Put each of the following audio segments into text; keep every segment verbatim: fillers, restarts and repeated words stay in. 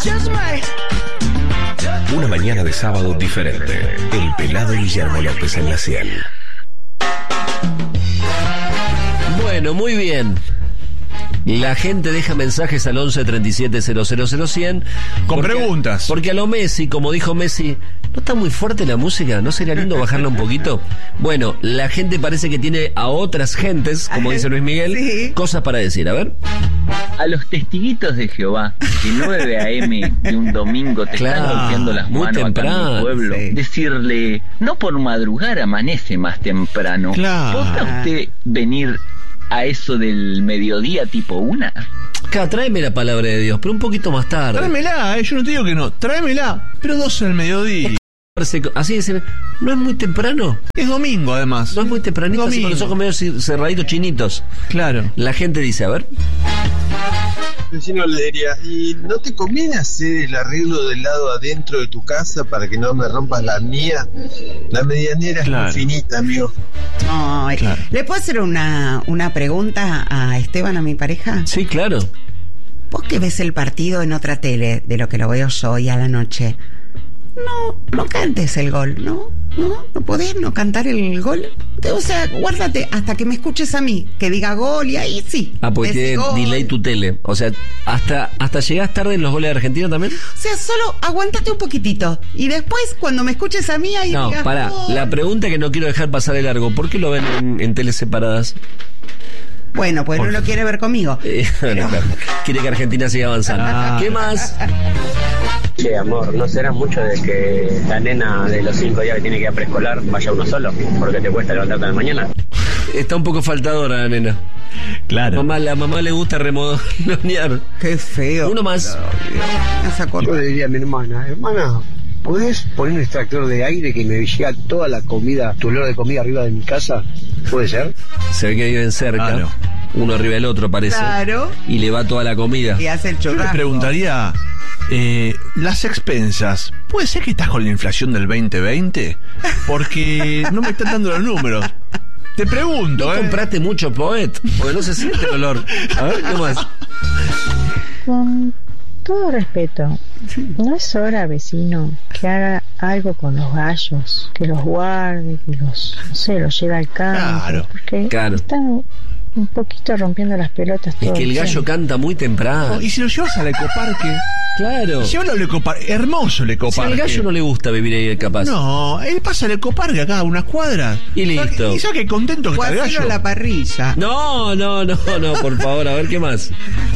Una mañana de sábado diferente. El pelado Guillermo López en la cien. Bueno, muy bien. La gente deja mensajes al once treinta y siete cero cero cero cien con porque, preguntas. Porque a lo Messi, como dijo Messi, ¿no está muy fuerte la música? ¿No sería lindo bajarla un poquito? Bueno, la gente parece que tiene a otras gentes, como dice Luis Miguel, sí, cosas para decir. A ver. A los testiguitos de Jehová, que nueve a eme de un domingo te claro, están golpeando las muy manos temprano, acá en mi pueblo, sí, decirle, no por madrugar amanece más temprano. Claro. ¿Podrá usted venir a eso del mediodía tipo una? Acá, tráeme la palabra de Dios, pero un poquito más tarde. Tráemela, eh, yo no te digo que no, tráemela, pero doce del mediodía. Así dice, ¿no es muy temprano? Es domingo, además. No es muy tempranito, así con los ojos medio cerraditos, chinitos. Claro. La gente dice, a ver. El vecino le diría, ¿y no te conviene hacer el arreglo del lado adentro de tu casa para que no me rompas la mía? La medianera claro. es infinita, amigo. Ay, claro. ¿Le puedo hacer una, una pregunta a Esteban, a mi pareja? Sí, claro. ¿Vos que ves el partido en otra tele de lo que lo veo yo hoy a la noche? No, no cantes el gol, ¿no? ¿No? ¿No podés no cantar el gol? O sea, guárdate hasta que me escuches a mí, que diga gol y ahí sí. Ah, porque tiene gol. Delay tu tele. O sea, hasta, hasta llegás tarde en los goles de Argentina también. O sea, solo aguántate un poquitito. Y después, cuando me escuches a mí, ahí no, digas pará, gol. La pregunta que no quiero dejar pasar de largo, ¿por qué lo ven en, en teles separadas? Bueno, pues no lo quiere ver conmigo. Eh, no, claro. Quiere que Argentina siga avanzando. Ah. ¿Qué más? Che, amor, ¿no será mucho de que la nena de los cinco días que tiene que ir a preescolar vaya uno solo? Porque te cuesta levantarte en la mañana. Está un poco faltadora la nena. Claro. Mamá, la mamá le gusta remodonear. Qué feo. Uno más. No, yo le diría a mi hermana, hermana, ¿podés poner un extractor de aire que me llega toda la comida, tu olor de comida arriba de mi casa? ¿Puede ser? Se ve que viven cerca. Claro. Uno arriba del otro parece. Claro. Y le va toda la comida. Y hace el churrasco. Yo le preguntaría, eh, las expensas, ¿puede ser que estás con la inflación del veinte veinte? Porque no me están dando los números. Te pregunto, ¿No ¿eh? compraste mucho Poet? Porque no se siente el olor. A ver, ¿qué más? Con todo respeto, ¿no es hora, vecino, que haga algo con los gallos? Que los guarde, que los, no sé, los lleve al campo. Claro, porque claro. Están un poquito rompiendo las pelotas todo. Es que el gallo tiempo. Canta muy temprano. ¿Y si lo llevas al ecoparque? Claro. Llévalo al ecoparque, hermoso el ecoparque. Si al gallo no le gusta vivir ahí, capaz. No, él pasa al ecoparque acá a unas cuadras. Y listo. Y ya que contento que está el gallo. A la parrilla. No, no, no, no, por favor, a ver qué más.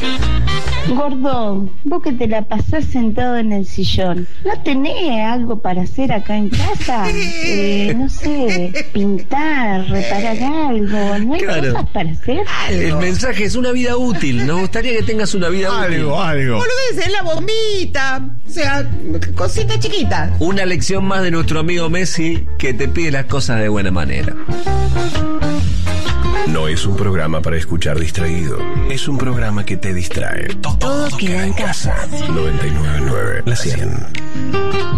Gordo, vos que te la pasás sentado en el sillón, ¿no tenés algo para hacer acá en casa? Eh, no sé, pintar, reparar algo, ¿no hay claro. cosas para hacer? Algo. El mensaje es una vida útil, nos gustaría que tengas una vida algo, útil. Algo, algo. Boludez, es la bombita, o sea, cosita chiquita. Una lección más de nuestro amigo Messi que te pide las cosas de buena manera. No es un programa para escuchar distraído. Es un programa que te distrae. Todo, Todo queda en casa. noventa y nueve punto nueve, la cien.